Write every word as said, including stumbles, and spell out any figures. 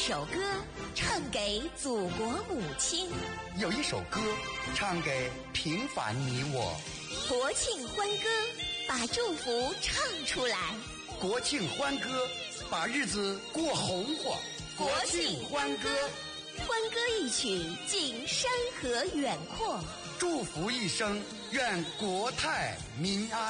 首歌唱给祖国母亲， 有一首歌唱给平凡你我。 国庆欢歌，把祝福唱出来。 国庆欢歌，把日子过红火。 国庆欢歌，欢歌一曲尽山河远阔， 祝福一生，愿国泰民安。